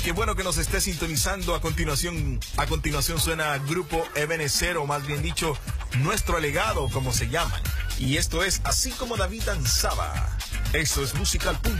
Qué bueno que nos esté sintonizando. A continuación suena Grupo Ebenezer, o más bien dicho, Nuestro Legado, como se llaman. Y esto es Así como David danzaba. Esto es musical.com.